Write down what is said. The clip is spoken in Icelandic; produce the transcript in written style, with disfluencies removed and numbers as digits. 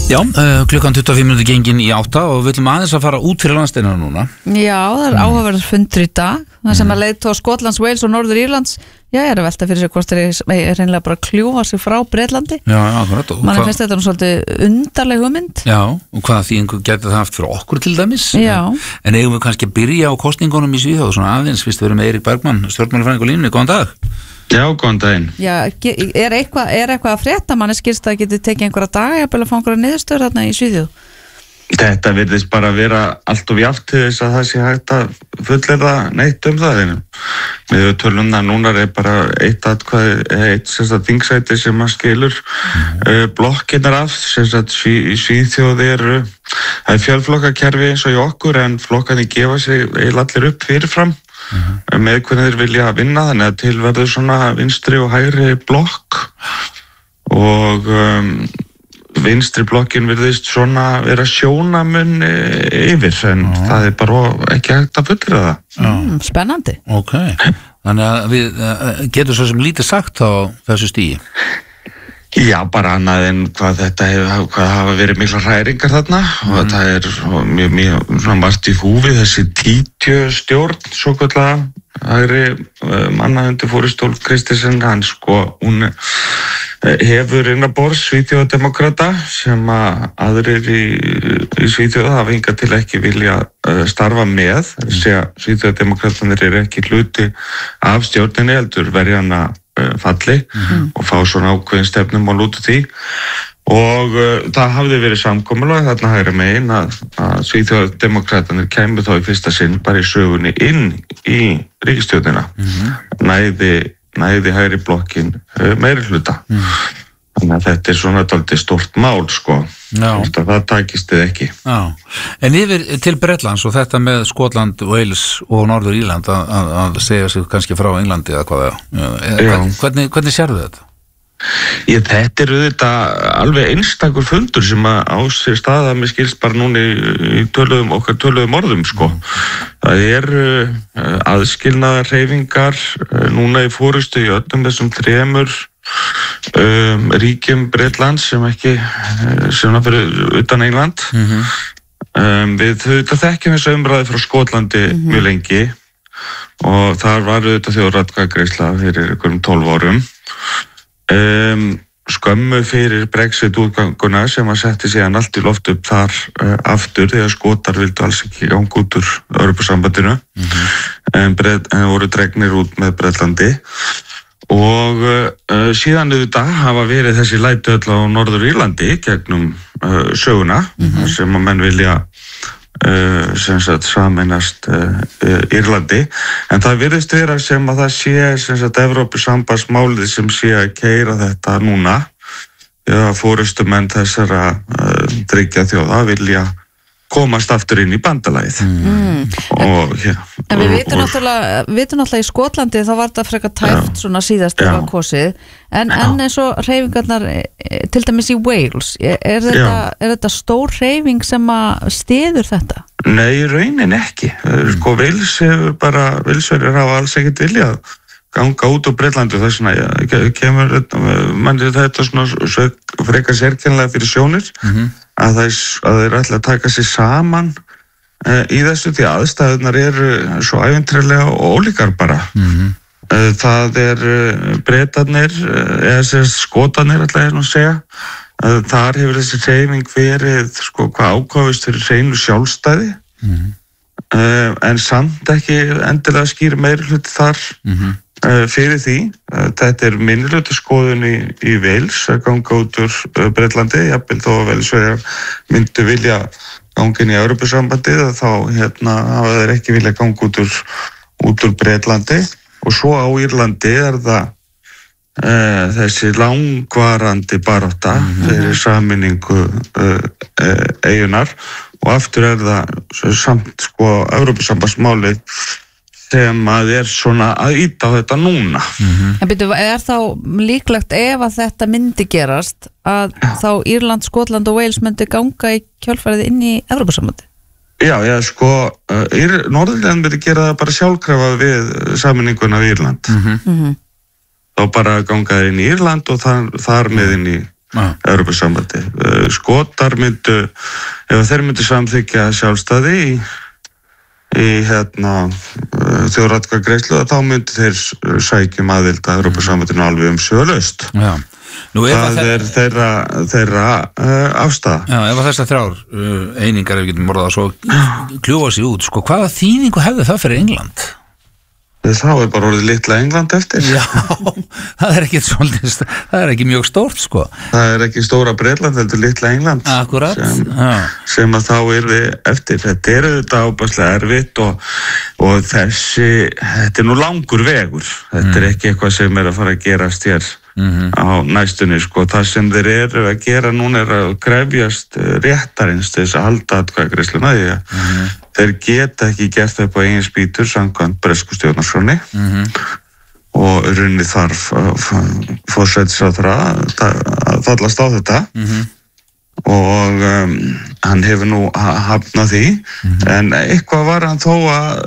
Já, klukkan 25 minútur gengin í 8 og við ætlum aðeins að fara út fyrir landsteinana núna. Já, það áhugaverður fundur í dag það sem að leiðtogar Skotlands, Wales og Norður Írlands að velta fyrir sig hvort þeir reynilega bara kljúfa sig frá Bretlandi. Já, akkurat. Manni finnst þetta svolítið undarleg hugmynd. Já, og hvaða þýðingu gæti það haft fyrir okkur til dæmis? Já. En eigum við kannski að byrja á kosningunum í Svíþjóð svona aðeins, fyrst við erum með Eirík Bergmann, stjórnmálafræðingur á línunni, góðan dag. Já, góðan daginn. Já, er eitthvað að frétta manni skilst að geti tekið einhverja daga að fá einhverja niðurstöður þarna í Svíþjóð? Þetta virðist bara vera allt of játt til þess að það sé hægt að fullyrða neitt það. Við tölum núna bara eitt þingsæti sem að skilur blokkinnar af, í Svíþjóð það fjölflokkakerfi eins og í okkur en flokkarnir gefa sig allir upp fyrirfram. Með hvernig þeir vilja vinna þannig að til verður svona vinstri og hægri blokk og vinstri blokkin virðist svona vera sjónamun yfir en það bara ekki hægt að fullyrða það. Spennandi. Ok, þannig að við getum svo sem lítið sagt á þessu stigi. Já, bara annað en hvað hafa verið mikla hræringar þarna og það mjög margt í húfi þessi títjustjórn svo kallega hægri manna undir fórustól Kristensen, hún hefur innanborðs Svíþjóðardemókrata sem aðrir í Svíþjóð hafa hingað til ekki vilja starfa með, Svíþjóðardemókratarnir eru ekki hluti af stjórninni heldur verja hana falli og fá svona ákveðin stefnumál út úr því og það hafði verið samkomulag þarna hægri megin að Svíþjóðardemókratarnir kæmu þá í fyrsta sinn bara í sögunni inn í ríkisstjórnina næði hægri blokkin meiri hluta þannig að þetta svona dálítið stórt mál það takist þið ekki. Já. En yfir til Bretlands og þetta með Skotland, Wales og Norður Írland að segja sig kannski frá Englandi eða hvernig sérðu þetta? Þetta auðvitað alveg einstakur fundur sem á sér stað að mér skilst bara núna í töluðum orðum Það aðskilnaðar hreyfingar núna í forystu í öllum þessum þremur ríkjum Bretlands sem fyrir utan England. Við þekkjum þessu umræði frá Skotlandi mjög lengi og þar var auðvitað þjóðaratkvæðagreiðsla fyrir einhverjum 12 árum. Skömmu fyrir Brexit útganguna sem að setti síðan allt í loft upp þar aftur þegar Skotar vildu alls ekki ganga út úr Evrópusambandinu en voru dregnir út með Bretlandi og síðan auðvitað hafa verið þessi læti öll á Norður Írlandi gegnum söguna sem að menn vilja sameinast Írlandi en það virðist vera sem að það sé Evrópusambandsmálið sem sé að keyra þetta núna þegar forystumenn þessara þriggja þjóða vilja komast aftur inn í bandalagið En við vitum náttúrulega í Skotlandi þá var þetta frekar tæft svona síðast þegar kosið en eins og hreyfingarnar til dæmis í Wales er þetta stór hreyfing sem að styður þetta? Nei, raunin ekki Walesverðir hafa alls ekkert viljað ganga út úr Bretlandi þess vegna kemur manni þetta svona frekar sérkennilega fyrir sjónir að þeir ætla að taka sig saman í þessu því aðstæðunar eru svo ævintýralega og ólíkar bara. Það Bretarnir eða Skotarnir ætla ég nú að segja þar hefur þessi hreyfing verið hvað ákváðist fyrir hreinu sjálfstæði en samt ekki endilega skýr meiri hluti þar fyrir því. Þetta minnihlutaskoðun í Wales að ganga út úr Bretlandi, jafnvel þó að Walesverjar myndu vilja ganga inn í Evrópusambandið þá hafa þeir ekki vilja ganga út úr Bretlandi og svo á Írlandi það þessi langvarandi barátta fyrir sameiningu eyjunnar og aftur það samt Evrópusambandsmálið sem að svona að ýta á þetta núna. En byrju, þá líklegt ef að þetta myndi gerast að þá Írland, Skotland og Wales myndi ganga í kjölfarið inn í Evrópusambandið? Já, Norðurland myndi gera það bara sjálfkrafa við sameininguna við Írland. Þá bara ganga inn í Írland og þar með inn í Evrópusambandi. Skotar myndu, ef þeir myndu samþykkja sjálfstæði í þjóðaratkvæðagreiðslu, þá myndu þeir sækjum aðild að Evrópusambandinu alveg umsvifalaust. Já. Það er þeirra afstaða. Já, ef þessar þrjár einingar, ef við getum orðað svo kljúfa sig út, sko, hvaða þýðingu hefði það fyrir England? Þá er bara orðið litla England eftir. Já, það er ekki svolítið, það er ekki mjög stórt, sko. Það er ekki stóra Bretland, heldur litla England. Akkurat. Sem að þá yrði eftir. Þetta er auðvitað ábærslega erfitt og þetta er nú langur vegur. Þetta er ekki eitthvað sem er að fara að gerast hér á næstunni, sko. Það sem þeir eru að gera núna er að krefjast réttarins til þess að halda atkvæðagreiðsluna því að þeir geta ekki gert það upp á eigin spýtur samkvæmt bresku stjórnarskránni og runni þarf forsætisráðherra að fallast á þetta og hann hefur nú hafnað því en eitthvað var hann þó að